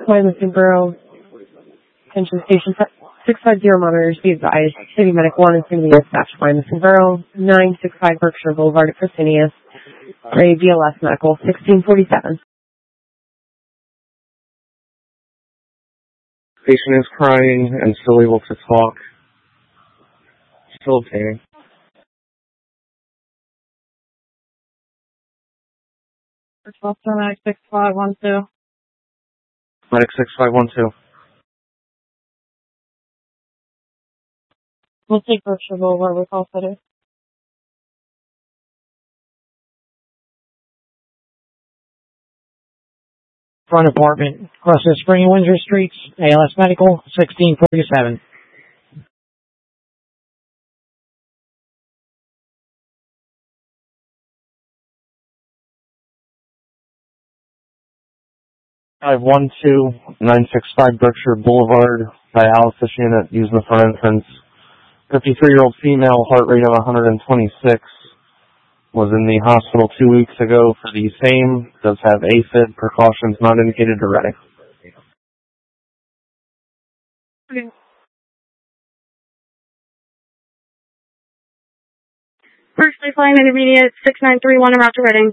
Wyomissing Borough, Pension Station 650 monitors, be advised. City Medic 1 is going to be dispatched by Wyomissing Borough, 965 Berkshire Boulevard at Fresenius, Ray BLS Medical, 1647. Patient is crying and still able to talk. Still obtaining. Medic 6512. Medic 6512. We'll take Berkshire Boulevard with Call City. Front apartment, across the Spring and Windsor Streets, ALS Medical, 1647. I have 12965 Berkshire Boulevard, dialysis unit using the front entrance. 53-year-old female, heart rate of 126, was in the hospital 2 weeks ago for the same, does have AFib, precautions not indicated to Reading. Okay. First Lifeline Intermediate 6931, I'm out to Reading.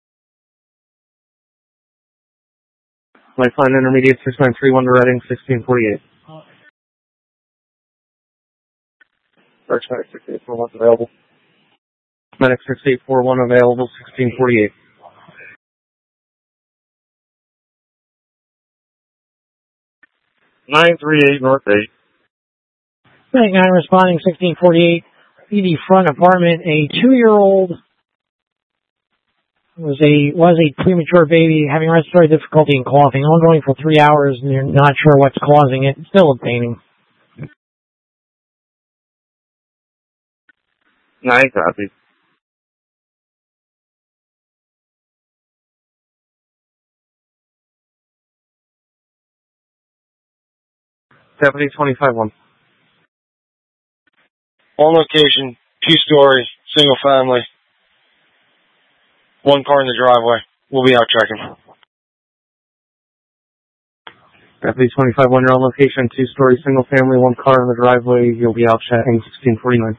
Lifeline Intermediate 6931 to Reading, 1648. Search Medic 6841 available. Medic 6841 available, 1648. 938 North 8. Medic 9 responding, 1648. PD front apartment, a 2-year-old was a premature baby having respiratory difficulty and coughing, ongoing for 3 hours, and you're not sure what's causing it. Still obtaining. 9 copy. Deputy 25-1. On location, 2-story, single family. 1 car in the driveway. We'll be out checking. Deputy 25-1, you're on location, 2-story, single family, 1 car in the driveway. You'll be out checking, 1649.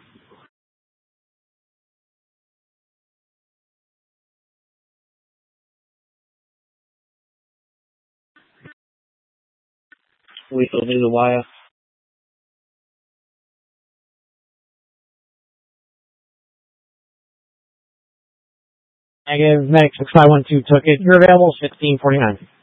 Lethal to the wire. Negative, Medic 6512 took it. You're available, 1649.